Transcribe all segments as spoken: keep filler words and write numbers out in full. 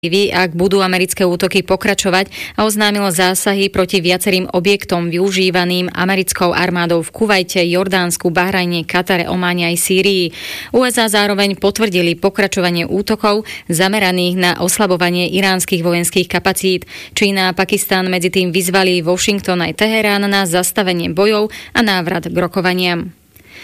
ak budú americké útoky pokračovať, a oznámilo zásahy proti viacerým objektom využívaným americkou armádou v Kuvajte, Jordánsku, Bahrajne, Katare, Ománe aj Sýrii. ú es á zároveň potvrdili pokračovanie útokov zameraných na oslabovanie iránskych vojenských kapacít. Čína a Pakistan medzi tým vyzvali Washington aj Teherán na zastavenie bojov a návrat k rokovaniam.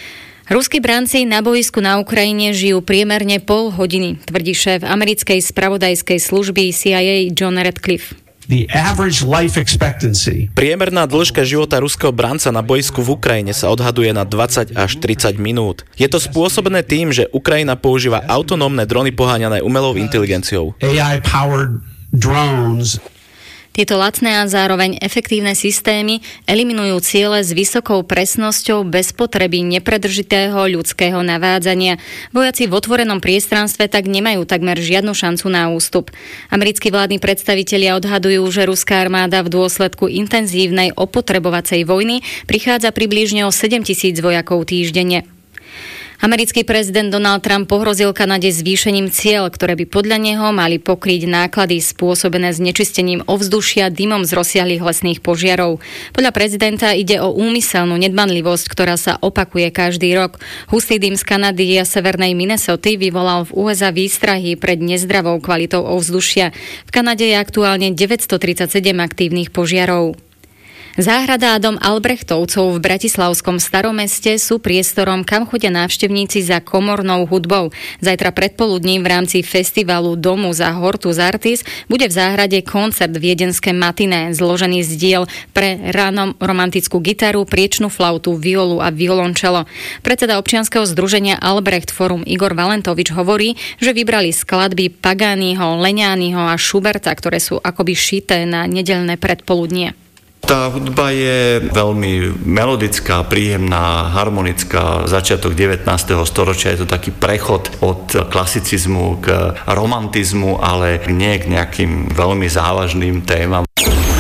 Ruskí branci na bojisku na Ukrajine žijú priemerne pol hodiny, tvrdí šéf americkej spravodajskej služby C I A John Ratcliffe. The average life expectancy. Priemerná dĺžka života ruského branca na bojisku v Ukrajine sa odhaduje na dvadsať až tridsať minút. Je to spôsobené tým, že Ukrajina používa autonómne drony poháňané umelou inteligenciou. A I-powered drones. Tieto lacné a zároveň efektívne systémy eliminujú ciele s vysokou presnosťou bez potreby nepredržitého ľudského navádzania. Vojaci v otvorenom priestranstve tak nemajú takmer žiadnu šancu na ústup. Americkí vládni predstavitelia odhadujú, že ruská armáda v dôsledku intenzívnej opotrebovacej vojny prichádza približne o sedem tisíc vojakov týždenne. Americký prezident Donald Trump pohrozil Kanade zvýšením ciel, ktoré by podľa neho mali pokryť náklady spôsobené znečistením ovzdušia dymom z rozsiahlych lesných požiarov. Podľa prezidenta ide o úmyselnú nedbanlivosť, ktorá sa opakuje každý rok. Hustý dym z Kanady a severnej Minnesoty vyvolal v ú es á výstrahy pred nezdravou kvalitou ovzdušia. V Kanade je aktuálne deväťstotridsaťsedem aktívnych požiarov. Záhrada a dom Albrechtovcov v bratislavskom Staromeste sú priestorom, kam chodia návštevníci za komornou hudbou. Zajtra predpoludním v rámci festivalu Domu za Hortus Artis bude v záhrade koncert Viedenské matiné, zložený z diel pre ráno romantickú gitaru, priečnú flautu, violu a violončelo. Predseda občianskeho združenia Albrecht Forum Igor Valentovič hovorí, že vybrali skladby Paganiho, Leňányho a Schuberta, ktoré sú akoby šité na nedeľné predpoludnie. Tá hudba je veľmi melodická, príjemná, harmonická. Začiatok devätnásteho storočia je to taký prechod od klasicizmu k romantizmu, ale nie k nejakým veľmi závažným témam.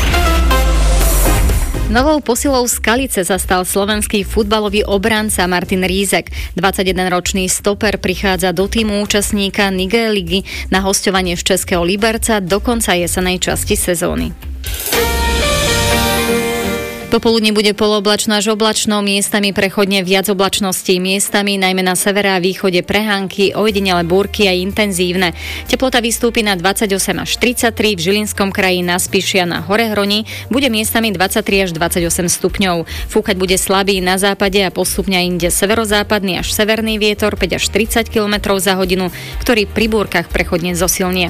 Novou posilou Skalice sa stal slovenský futbalový obranca Martin Rízek. dvadsaťjedenročný stoper prichádza do týmu účastníka Nigé ligy na hosťovanie z Českého Liberca do konca jesenej časti sezóny. Popoludní bude polooblačno až oblačno, miestami prechodne viac oblačností, miestami najmä na severe a východe prehánky, ojedinele búrky aj intenzívne. Teplota vystúpi na dvadsaťosem až tridsaťtri, v Žilinskom kraji na Spiši a na Horehroni bude miestami dvadsaťtri až dvadsaťosem stupňov. Fúkať bude slabý na západe a postupne inde severozápadný až severný vietor päť až tridsať kilometrov za hodinu, ktorý pri búrkach prechodne zosilnie.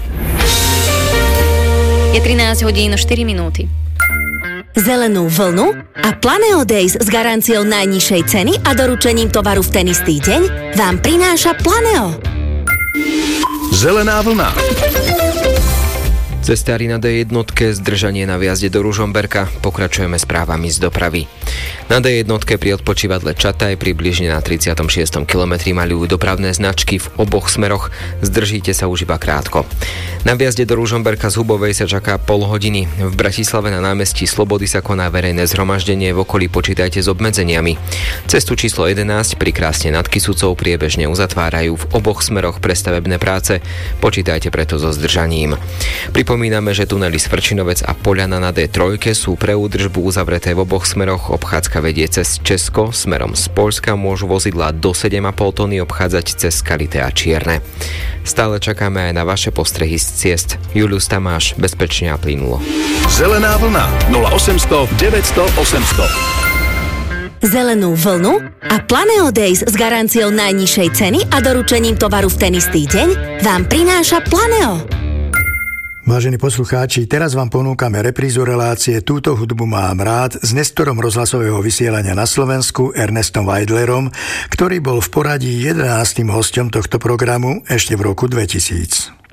Je trinásť hodín štyri minúty. Zelenú vlnu a Planeo Days s garanciou najnižšej ceny a doručením tovaru v ten istý deň vám prináša Planeo. Zelená vlna. Cestári na dé jednotke, zdržanie na vjazde do Ružomberka. Pokračujeme správami z dopravy. Na dé jednotke pri odpočívadle Čataj približne na tridsiatom šiestom kilometri maľujú dopravné značky v oboch smeroch. Zdržíte sa už iba krátko. Na vjazde do Ružomberka z Hubovej sa čaká pol hodiny. V Bratislave na námestí Slobody sa koná verejné zhromaždenie, v okolí počítajte s obmedzeniami. Cestu číslo jedenásť pri Krásne nad Kysucou priebežne uzatvárajú v oboch smeroch pre stavebné práce. Počítajte preto so zdržaním. Pripomíname, že tunely Svrčinovec a Poľana na dé tri sú pre údržbu uzavreté v oboch smeroch. Obchádzka vedie cez Česko, smerom z Poľska môžu vozidlá do sedem a pol tony obchádzať cez Skalité a Čierne. Stále čakáme aj na vaše postrehy z ciest. Julius Tamáš, bezpečne a plynulo. Zelená vlna nula osemsto deväťsto osemsto. Zelenú vlnu a Planeo Days s garanciou najnižšej ceny a doručením tovaru v ten istý deň vám prináša Planeo. Vážení poslucháči, teraz vám ponúkame reprízu relácie Túto hudbu mám rád s nestorom rozhlasového vysielania na Slovensku Ernestom Weidlerom, ktorý bol v poradí jedenástym hosťom tohto programu ešte v roku dvetisíc.